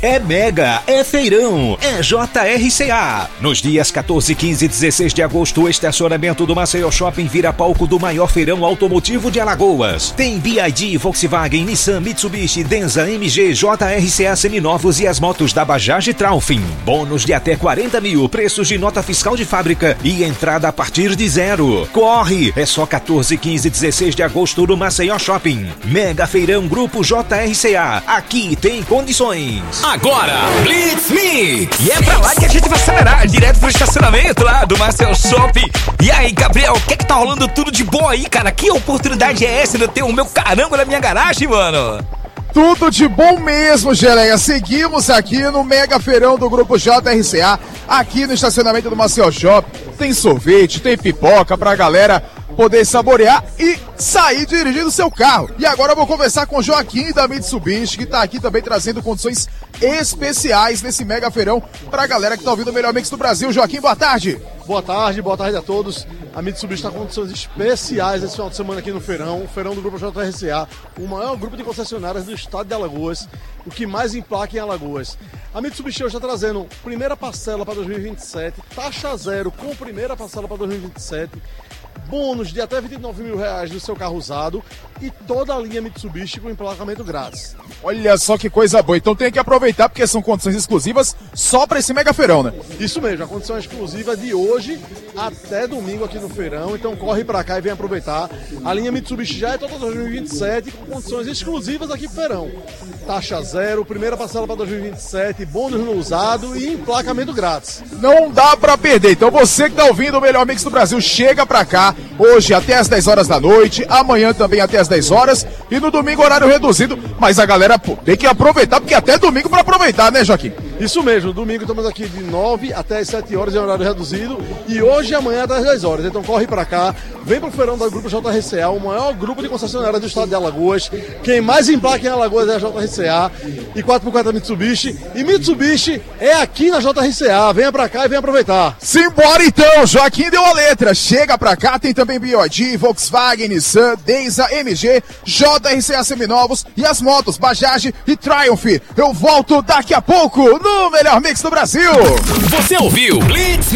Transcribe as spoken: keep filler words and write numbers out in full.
É mega, é feirão, é J R C A. Nos dias quatorze, quinze e dezesseis de agosto, o estacionamento do Maceió Shopping vira palco do maior feirão automotivo de Alagoas. Tem B Y D, Volkswagen, Nissan, Mitsubishi, Denza, M G, J R C A seminovos e as motos da Bajaj e Traufin. Bônus de até quarenta mil, preços de nota fiscal de fábrica e entrada a partir de zero. Corre! É só quatorze, quinze e dezesseis de agosto no Maceió Shopping. Mega Feirão Grupo J R C A. Aqui tem condições. Agora, Blitz Mix! E é pra lá que a gente vai acelerar, direto pro estacionamento lá do Maceió Shopping. E aí, Gabriel, o que é que tá rolando tudo de bom aí, cara? Que oportunidade é essa de eu ter o meu carango na minha garagem, mano? Tudo de bom mesmo, Geleia. Seguimos aqui no Mega Feirão do Grupo J R C A, aqui no estacionamento do Maceió Shopping. Tem sorvete, tem pipoca pra galera poder saborear e sair dirigindo seu carro. E agora eu vou conversar com o Joaquim da Mitsubishi, que tá aqui também trazendo condições especiais nesse Mega Feirão pra galera que tá ouvindo o melhor mix do Brasil. Joaquim, boa tarde. Boa tarde, boa tarde a todos. A Mitsubishi está com condições especiais esse final de semana aqui no Feirão, o Feirão do Grupo J R C A, o maior grupo de concessionárias do estado de Alagoas, o que mais emplaca em Alagoas. A Mitsubishi hoje está trazendo primeira parcela para dois mil e vinte e sete, taxa zero com primeira parcela para dois mil e vinte e sete, bônus de até vinte e nove mil reais no seu carro usado e toda a linha Mitsubishi com emplacamento grátis. Olha só que coisa boa, então tem que aproveitar porque são condições exclusivas só para esse Mega Feirão, né? Isso mesmo, a condição exclusiva de hoje até domingo aqui no Feirão, então corre para cá e vem aproveitar. A linha Mitsubishi já é toda dois mil e vinte e sete com condições exclusivas aqui pro Feirão. Taxa zero, primeira parcela para dois mil e vinte e sete, bônus no usado e emplacamento grátis. Não dá pra perder, então você que tá ouvindo o melhor mix do Brasil, chega pra cá, hoje até às dez horas da noite, amanhã também até às dez horas e no domingo horário reduzido, mas a galera pô, tem que aproveitar, porque até domingo pra aproveitar, né, Joaquim? Isso mesmo, domingo estamos aqui de nove até as sete horas em horário reduzido e hoje e amanhã até as dez horas, então corre pra cá, vem pro Feirão do Grupo J R C A, o maior grupo de concessionárias do estado de Alagoas, quem mais emplaca em Alagoas é a J R C A e quatro por quatro da Mitsubishi, e Mitsubishi é aqui na J R C A, venha pra cá e venha aproveitar. Simbora então, Joaquim deu a letra, chega pra cá, tem também B Y D, Volkswagen, Nissan, Denza, M G, J R C A seminovos e as motos Bajaj e Triumph. Eu volto daqui a pouco no melhor mix do Brasil. Você ouviu Blitz